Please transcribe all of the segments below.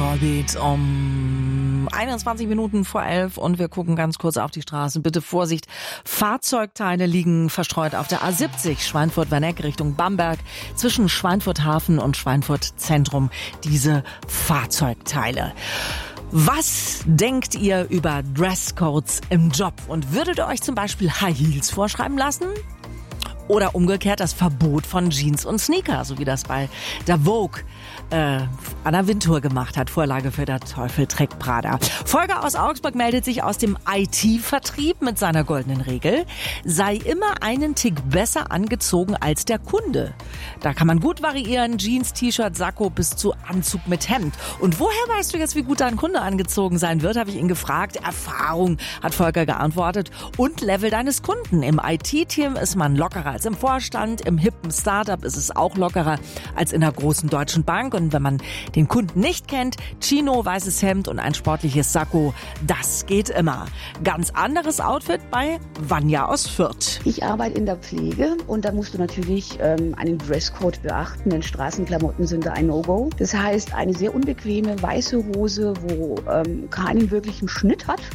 Moabit um 21 Minuten vor 11 und wir gucken ganz kurz auf die Straßen. Bitte Vorsicht, Fahrzeugteile liegen verstreut auf der A70 Schweinfurt-Werneck Richtung Bamberg zwischen Schweinfurt Hafen und Schweinfurt Zentrum. Diese Fahrzeugteile. Was denkt ihr über Dresscodes im Job? Und würdet ihr euch zum Beispiel High Heels vorschreiben lassen? Oder umgekehrt das Verbot von Jeans und Sneaker, so wie das bei der Vogue Anna Wintour gemacht hat. Vorlage für Der Teufel trägt Prada. Volker aus Augsburg meldet sich aus dem IT-Vertrieb mit seiner goldenen Regel. Sei immer einen Tick besser angezogen als der Kunde. Da kann man gut variieren. Jeans, T-Shirt, Sakko bis zu Anzug mit Hemd. Und woher weißt du jetzt, wie gut dein Kunde angezogen sein wird, habe ich ihn gefragt. Erfahrung, hat Volker geantwortet. Und Level deines Kunden. Im IT-Team ist man lockerer als im Vorstand. Im hippen Startup ist es auch lockerer als in einer großen deutschen Bank. Und wenn man den Kunden nicht kennt, Chino, weißes Hemd und ein sportliches Sakko, das geht immer. Ganz anderes Outfit bei Vanja aus Fürth. Ich arbeite in der Pflege und da musst du natürlich einen Dresscode beachten, denn Straßenklamotten sind da ein No-Go. Das heißt, eine sehr unbequeme weiße Hose, wo keinen wirklichen Schnitt hat.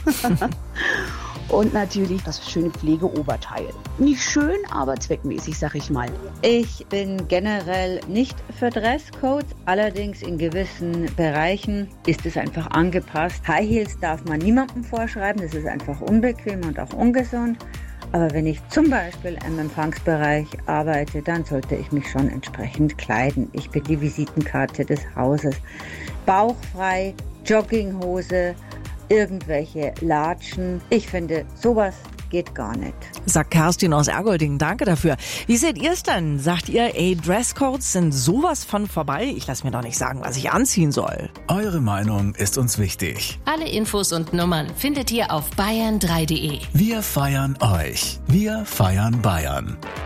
Und natürlich das schöne Pflegeoberteil. Nicht schön, aber zweckmäßig, sag ich mal. Ich bin generell nicht für Dresscodes, allerdings in gewissen Bereichen ist es einfach angepasst. High Heels darf man niemandem vorschreiben, das ist einfach unbequem und auch ungesund. Aber wenn ich zum Beispiel im Empfangsbereich arbeite, dann sollte ich mich schon entsprechend kleiden. Ich bin die Visitenkarte des Hauses. Bauchfrei, Jogginghose, irgendwelche Latschen. Ich finde, sowas geht gar nicht. Sagt Kerstin aus Ergolding. Danke dafür. Wie seht ihr es denn? Sagt ihr, Dresscodes sind sowas von vorbei? Ich lasse mir doch nicht sagen, was ich anziehen soll. Eure Meinung ist uns wichtig. Alle Infos und Nummern findet ihr auf bayern3.de. Wir feiern euch. Wir feiern Bayern.